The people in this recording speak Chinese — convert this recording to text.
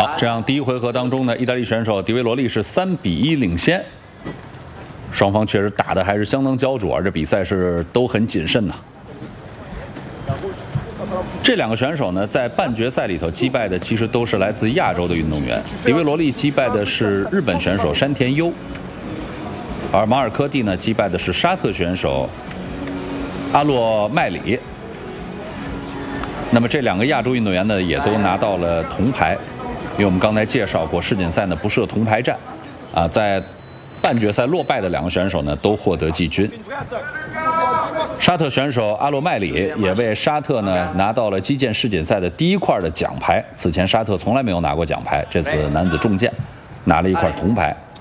好，这样第一回合当中呢，意大利选手迪维罗利是3-1领先。双方确实打的还是相当焦灼，而这比赛是都很谨慎呐。这两个选手呢，在半决赛里头击败的其实都是来自亚洲的运动员。迪维罗利击败的是日本选手山田优，而马尔科蒂呢击败的是沙特选手阿洛麦里。那么这两个亚洲运动员呢，也都拿到了铜牌。因为我们刚才介绍过，世锦赛呢不设铜牌战，在半决赛落败的两个选手呢都获得季军。沙特选手阿洛麦里也为沙特呢拿到了击剑世锦赛的第一块的奖牌。此前沙特从来没有拿过奖牌，这次男子重剑拿了一块铜牌。